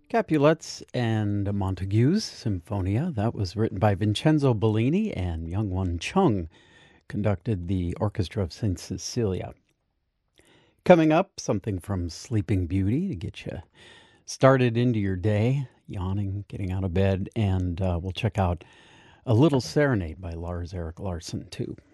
Capulets and Montague's Symphonia. That was written by Vincenzo Bellini, and Young-Won Chung conducted the Orchestra of St. Cecilia. Coming up, something from Sleeping Beauty to get you started into your day, yawning, getting out of bed, and we'll check out A Little Serenade by Lars Erik Larson, too.